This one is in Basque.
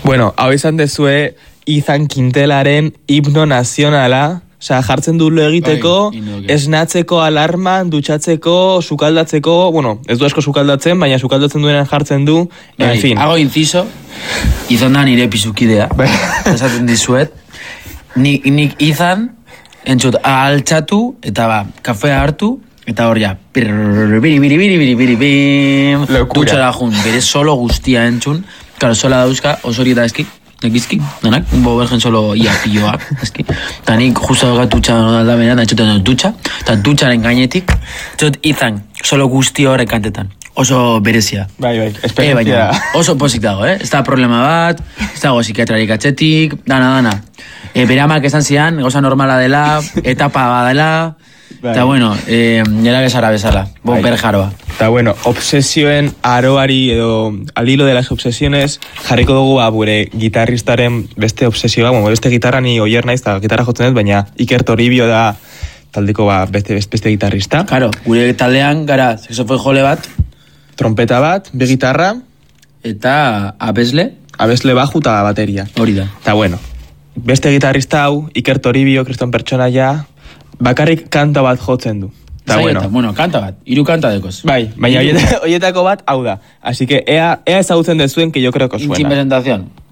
Bueno, hau izan dezue Izan Quintelaren himno nazionala, osea, jartzen du lo egiteko, esnatzeko alarman, dutxatzeko, sukaldatzeko, bueno, ez du asko sukaldatzen, baina sukaldatzen duenan jartzen du, en fin. Hago inciso, izan da nire pizukidea, esaten dizuet, nik izan, entzut, altxatu, eta ba, kafea hartu, eta hor ja, biri, dutxara jun, bere solo guztia entzun, claro, sola dauzka, osori eta eski, egizki, denak, bergen solo ia pilloak, eski. Eta nik justo dagoa dutxa da benean, da etxoten dutxa, eta dutxaren gainetik, txot izan, solo guzti horrek kantetan. Oso berezia. Bai, esperientzia. Oso pozik dago, Ez da problema bat, ez dago psikiatrarik atxetik, dana. Bere amak esan zian, goza normala dela, etapa badela, eta bueno, nera bezala bezala, ber jaroa. Eta bueno, obsesioen aroari edo al hilo de las obsesiones jarriko dugu gure gitarristaren beste obsesioa, beste gitarra ni oier naiz, eta gitarra jotzen dut, baina Iker Toribio da taldeko beste gitarrista. Claro, gure taldean gara saxofoi jole bat, trompeta bat, bi gitarra, eta abesle baju eta bateria. Hori da. Eta bueno, beste gitarrista hau, Iker Toribio, kriston pertsonaia, bakarrik kanta bat jotzen du. Eta bueno, kanta bat, 3 kanta dekoz. Bai, baina hoietako bat hau da. Así que ea ezagutzen dezuen, que yo creo que os suena. Sin presentación.